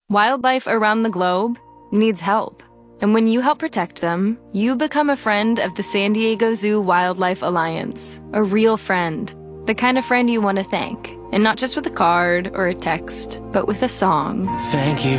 Wildlife around the globe needs help. And when you help protect them, you become a friend of the San Diego Zoo Wildlife Alliance. A real friend. The kind of friend you want to thank. And not just with a card or a text, but with a song. Thank you